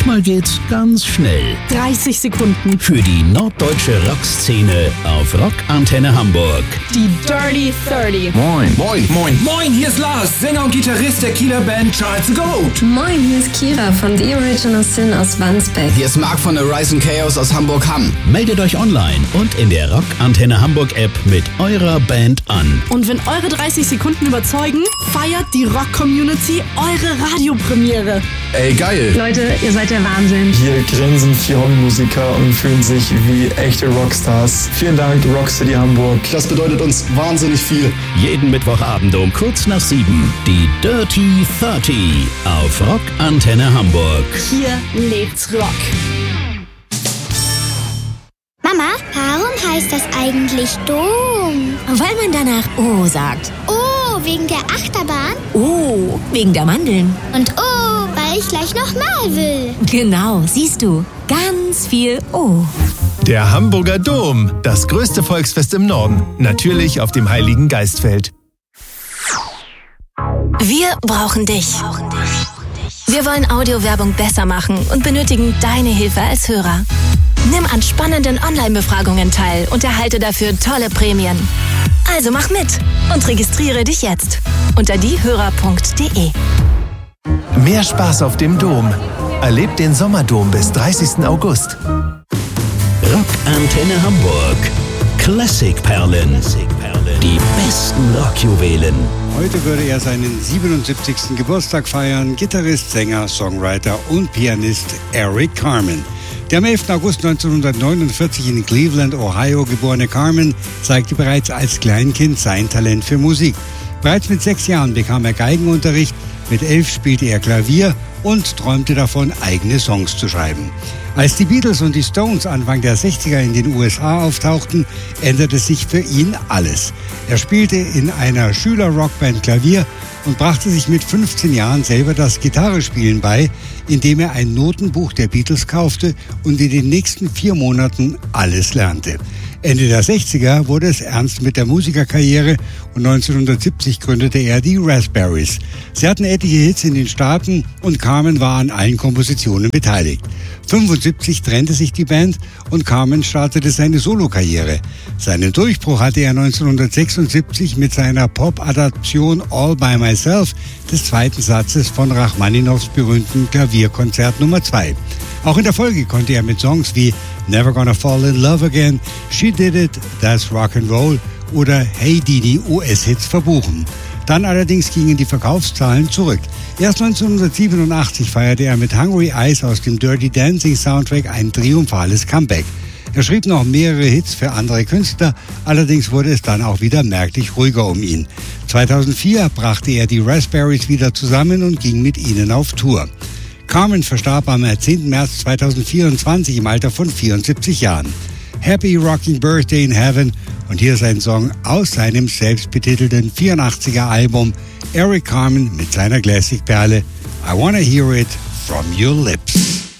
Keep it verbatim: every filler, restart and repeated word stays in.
Manchmal geht's ganz schnell. dreißig Sekunden. Für die norddeutsche Rockszene auf Rockantenne Hamburg. Die Dirty dreißig. Moin. Moin. Moin. Moin, hier ist Lars, Sänger und Gitarrist der Kieler Band Charles the Goat. Moin, hier ist Kira von The Original Sin aus Wandsbek. Hier ist Marc von der Rise and Chaos aus Hamburg-Hamm. Meldet euch online und in der Rockantenne Hamburg App mit eurer Band an. Und wenn eure dreißig Sekunden überzeugen, feiert die Rock-Community eure Radiopremiere. Ey, geil. Leute, ihr seid der Wahnsinn. Hier grinsen vier Hobbymusiker und fühlen sich wie echte Rockstars. Vielen Dank, Rockcity Hamburg. Das bedeutet uns wahnsinnig viel. Jeden Mittwochabend um kurz nach sieben. Die Dirty dreißig auf Rockantenne Hamburg. Hier lebt's Rock. Mama, warum heißt das eigentlich Dom? Weil man danach O sagt. Oh, wegen der Achterbahn? Oh, wegen der Mandeln. Und oh, weil ich gleich nochmal will. Genau, siehst du. Ganz viel O. Der Hamburger Dom, das größte Volksfest im Norden. Natürlich auf dem Heiligen Geistfeld. Wir brauchen dich. Wir wollen Audiowerbung besser machen und benötigen deine Hilfe als Hörer. Nimm an spannenden Online-Befragungen teil und erhalte dafür tolle Prämien. Also mach mit und registriere dich jetzt unter diehörer punkt de. Mehr Spaß auf dem Dom. Erlebt den Sommerdom bis dreißigsten August. Rockantenne Hamburg. Klassikperlen. Die besten Rockjuwelen. Heute würde er seinen siebenundsiebzigsten Geburtstag feiern. Gitarrist, Sänger, Songwriter und Pianist Eric Carmen. Der am elften August neunzehnhundertneunundvierzig in Cleveland, Ohio geborene Carmen zeigte bereits als Kleinkind sein Talent für Musik. Bereits mit sechs Jahren bekam er Geigenunterricht, mit elf spielte er Klavier und träumte davon, eigene Songs zu schreiben. Als die Beatles und die Stones Anfang der sechziger in den U S A auftauchten, änderte sich für ihn alles. Er spielte in einer Schüler-Rockband Klavier und brachte sich mit fünfzehn Jahren selber das Gitarrespielen bei, indem er ein Notenbuch der Beatles kaufte und in den nächsten vier Monaten alles lernte. Ende der sechziger wurde es ernst mit der Musikerkarriere und neunzehnhundertsiebzig gründete er die Raspberries. Sie hatten etliche Hits in den Staaten und Carmen war an allen Kompositionen beteiligt. fünfundsiebzig trennte sich die Band und Carmen startete seine Solokarriere. Seinen Durchbruch hatte er neunzehnhundertsechsundsiebzig mit seiner Pop-Adaption All by Myself des zweiten Satzes von Rachmaninows berühmten Klavierkonzert Nummer zwei. Auch in der Folge konnte er mit Songs wie Never Gonna Fall in Love Again, She Did It, That's Rock'n'Roll oder Hey Didi U S-Hits verbuchen. Dann allerdings gingen die Verkaufszahlen zurück. Erst neunzehnhundertsiebenundachtzig feierte er mit Hungry Eyes aus dem Dirty Dancing Soundtrack ein triumphales Comeback. Er schrieb noch mehrere Hits für andere Künstler, allerdings wurde es dann auch wieder merklich ruhiger um ihn. zweitausendvier brachte er die Raspberries wieder zusammen und ging mit ihnen auf Tour. Carmen verstarb am zehnten März zweitausendvierundzwanzig im Alter von vierundsiebzig Jahren. Happy Rocking Birthday in Heaven und hier ist ein Song aus seinem selbstbetitelten vierundachtziger Album Eric Carmen mit seiner Classic-Perle I Wanna Hear It From Your Lips.